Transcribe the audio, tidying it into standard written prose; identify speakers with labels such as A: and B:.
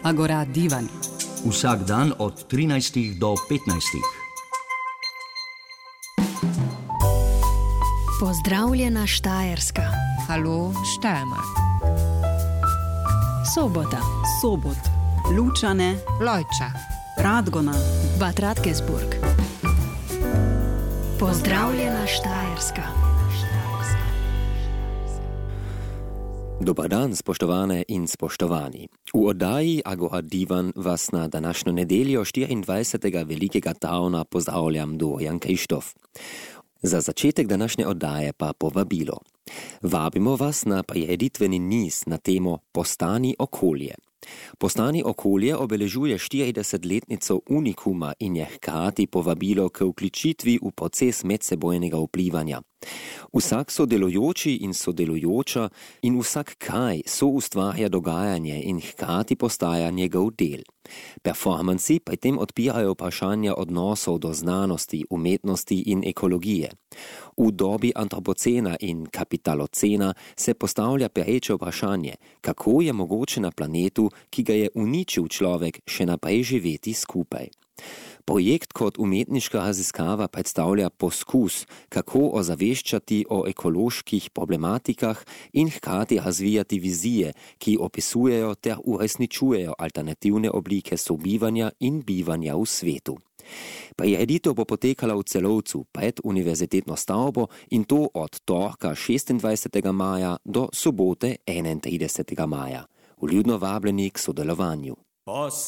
A: Agora Divan.
B: Vsak dan od 13 do 15.
C: Pozdravljena Štajerska.
D: Halo Steiermark.
C: Sobota.
A: Sobot. Lučane.
D: Lojča.
A: Radgona.
C: Bad Radkersburg. Pozdravljena Štajerska.
E: Dobar dan, spoštovane in spoštovani. V oddaji Agora Divan vas na današnjo nedeljo 24. velikega tavna pozdravljam Dorian Krištof. Za začetek današnje oddaje pa povabilo. Vabimo vas na prireditveni niz na temo Postani okolje. Postani okolje obeležuje 40-letnico unikuma in je hkrati povabilo k vključitvi v proces medsebojnega vplivanja. Vsak sodelujoči in sodelujoča in vsak kraj soustvarja dogajanje in hkrati postaja njegov del. Performansi pri tem odpirajo vprašanja odnosov do znanosti, umetnosti in ekologije. V dobi antropocena in kapitalocena se postavlja pereče vprašanje, kako je mogoče na planetu, ki ga je uničil človek, še naprej živeti skupaj. Projekt kot umetniška raziskava predstavlja poskus, kako ozaveščati o ekoloških problematikah in hkrati razvijati vizije, ki opisujejo ter uresničujejo alternativne oblike sobivanja in bivanja v svetu. Prireditev bo potekala v Celovcu pred univerzitetno stavbo in to od torka 26. maja do sobote 31. maja. Vljudno vabljeni k sodelovanju.